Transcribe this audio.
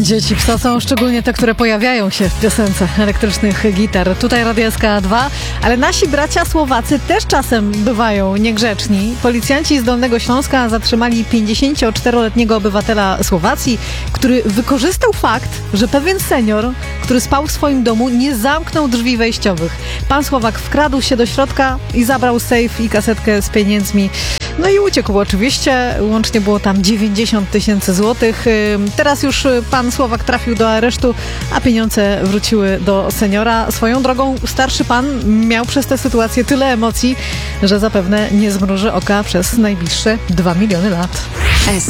Dzieci psa są szczególnie te, które pojawiają się w piosence elektrycznych gitar. Tutaj Radio SK2, ale nasi bracia Słowacy też czasem bywają niegrzeczni. Policjanci z Dolnego Śląska zatrzymali 54-letniego obywatela Słowacji, który wykorzystał fakt, że pewien senior, który spał w swoim domu, nie zamknął drzwi wejściowych. Pan Słowak wkradł się do środka i zabrał sejf i kasetkę z pieniędzmi. No i uciekł oczywiście. Łącznie było tam 90 000 złotych. Teraz już pan Słowak trafił do aresztu, a pieniądze wróciły do seniora. Swoją drogą starszy pan miał przez tę sytuację tyle emocji, że zapewne nie zmruży oka przez najbliższe 2 miliony lat.